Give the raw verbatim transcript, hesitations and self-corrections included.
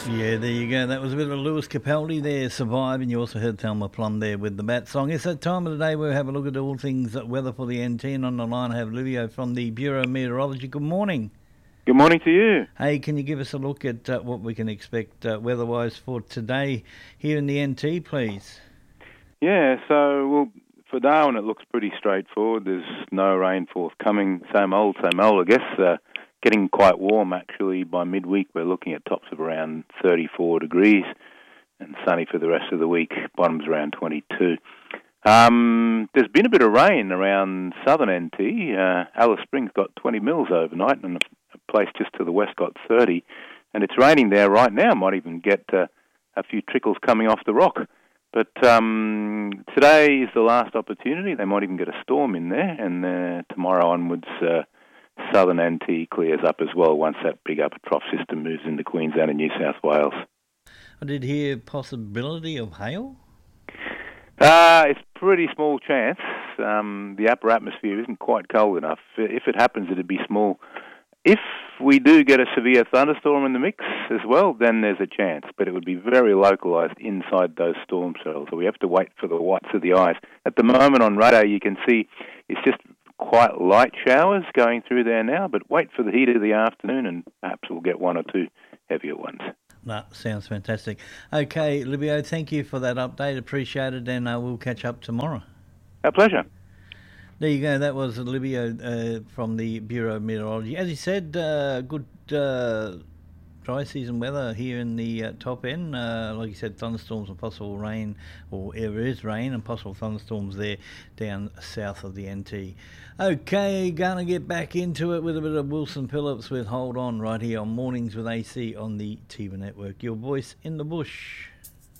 Yeah, there you go. That was a bit of a Lewis Capaldi there, Survive, and you also heard Thelma Plum there with the Bat song. It's that time of the day where we have a look at all things weather for the N T, and on the line I have Livio from the Bureau of Meteorology. Good morning. Good morning to you. Hey, can you give us a look at uh, what we can expect uh, weather-wise for today here in the N T, please? Yeah, so, well, for Darwin it looks pretty straightforward. There's no rain forthcoming. Same old, same old, I guess. Uh, getting quite warm, actually. By midweek we're looking at tops of around thirty-four degrees and sunny for the rest of the week, bottoms around twenty-two. Um, there's been a bit of rain around southern N T. Uh, Alice Springs got twenty mils overnight, and a place just to the west got thirty. And it's raining there right now. Might even get uh, a few trickles coming off the rock. But um, today is the last opportunity. They might even get a storm in there, and uh, tomorrow onwards, uh, southern N T clears up as well once that big upper trough system moves into Queensland and New South Wales. I did hear possibility of hail. Uh, it's pretty small chance. Um, the upper atmosphere isn't quite cold enough. If it happens, it'd be small. If we do get a severe thunderstorm in the mix as well, then there's a chance, but it would be very localised inside those storm cells, so we have to wait for the whites of the eyes. At the moment on radar you can see it's just quite light showers going through there now, but wait for the heat of the afternoon and perhaps we'll get one or two heavier ones. That sounds fantastic. Okay, Livio, thank you for that update. Appreciate it, and uh, we'll catch up tomorrow. A pleasure. There you go. That was Livio uh, from the Bureau of Meteorology. As he said, uh, good uh, dry season weather here in the uh, top end. Uh, like you said, thunderstorms and possible rain, or there is rain and possible thunderstorms there down south of the N T. Okay, gonna get back into it with a bit of Wilson Phillips with Hold On right here on Mornings with A C on the T V Network. Your voice in the bush.